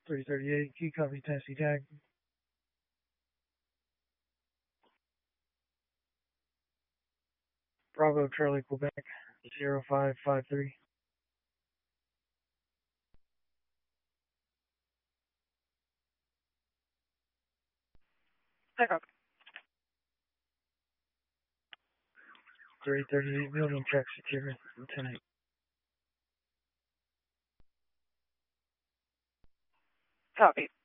338, key copy, Tennessee tag. Bravo, Charlie, Quebec, 0553. Pick up. 338, building check secure, Lieutenant. Copy.